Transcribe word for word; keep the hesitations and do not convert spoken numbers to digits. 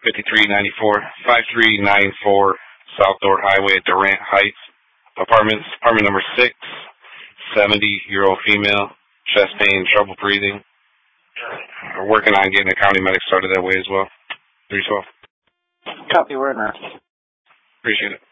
fifty-three ninety-four, five three nine four South Dort Highway at Durant Heights. Apartments, apartment number six, seventy-year-old female, chest pain, trouble breathing. We're working on getting the county medic started that way as well. three twelve. Copy, Werner. Appreciate it.